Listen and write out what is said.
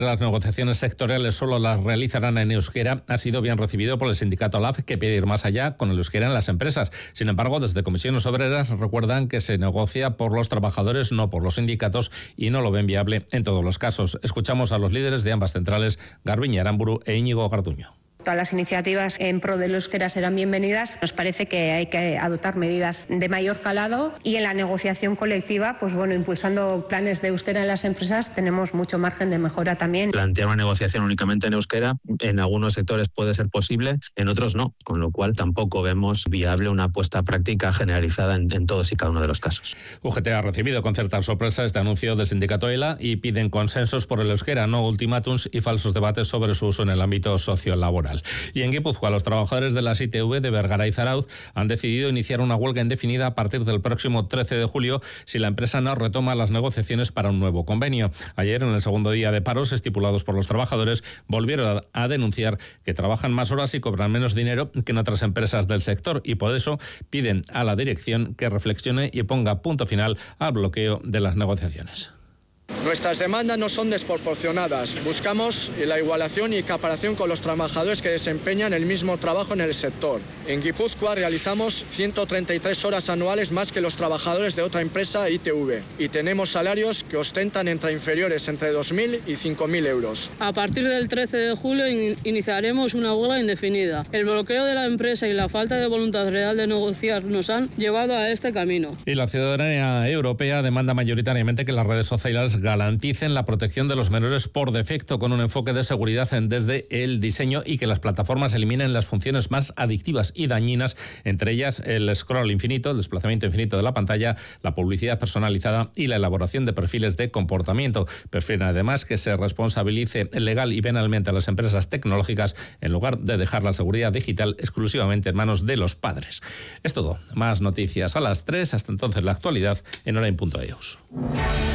Las negociaciones sectoriales solo las realizarán en euskera ha sido bien recibido por el sindicato LAF, que pide ir más allá con el euskera en las empresas. Sin embargo, desde Comisiones Obreras recuerdan que se negocia por los trabajadores, no por los sindicatos, y no lo ven viable en todos los casos. Escuchamos a los líderes de ambas centrales, Garbiñe Aramburu e Íñigo Garduño. Todas las iniciativas en pro del euskera serán bienvenidas. Nos parece que hay que adoptar medidas de mayor calado y en la negociación colectiva, pues bueno, impulsando planes de euskera en las empresas tenemos mucho margen de mejora también. Plantear una negociación únicamente en euskera en algunos sectores puede ser posible, en otros no, con lo cual tampoco vemos viable una puesta práctica generalizada en todos y cada uno de los casos. UGT ha recibido con cierta sorpresa este anuncio del sindicato ELA y piden consensos por el euskera, no ultimátums y falsos debates sobre su uso en el ámbito sociolaboral. Y en Guipúzcoa, los trabajadores de las ITV de Bergara y Zarauz han decidido iniciar una huelga indefinida a partir del próximo 13 de julio si la empresa no retoma las negociaciones para un nuevo convenio. Ayer, en el segundo día de paros estipulados por los trabajadores, volvieron a denunciar que trabajan más horas y cobran menos dinero que en otras empresas del sector, y por eso piden a la dirección que reflexione y ponga punto final al bloqueo de las negociaciones. Nuestras demandas no son desproporcionadas. Buscamos la igualación y equiparación con los trabajadores que desempeñan el mismo trabajo en el sector. En Guipúzcoa realizamos 133 horas anuales más que los trabajadores de otra empresa ITV y tenemos salarios que ostentan inferiores entre 2.000 y 5.000 euros. A partir del 13 de julio iniciaremos una huelga indefinida. El bloqueo de la empresa y la falta de voluntad real de negociar nos han llevado a este camino. Y la ciudadanía europea demanda mayoritariamente que las redes sociales garanticen la protección de los menores por defecto, con un enfoque de seguridad desde el diseño, y que las plataformas eliminen las funciones más adictivas y dañinas, entre ellas el scroll infinito, el desplazamiento infinito de la pantalla, la publicidad personalizada y la elaboración de perfiles de comportamiento. Prefieren además que se responsabilice legal y penalmente a las empresas tecnológicas en lugar de dejar la seguridad digital exclusivamente en manos de los padres. Es todo. Más noticias a las 3. Hasta entonces, la actualidad en Orain.eus.